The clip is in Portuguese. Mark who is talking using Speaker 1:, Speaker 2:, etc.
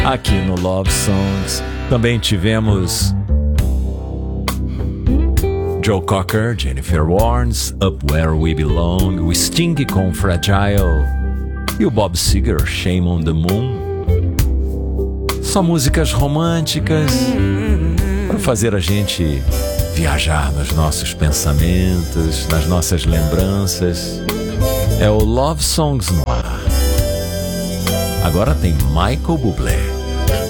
Speaker 1: Aqui no Love Songs também tivemos Joe Cocker, Jennifer Warnes, Up Where We Belong, o Sting com Fragile e o Bob Seger, Shame on the Moon. Só músicas românticas para fazer a gente viajar nos nossos pensamentos, nas nossas lembranças. É o Love Songs no ar. Agora tem Michael Bublé.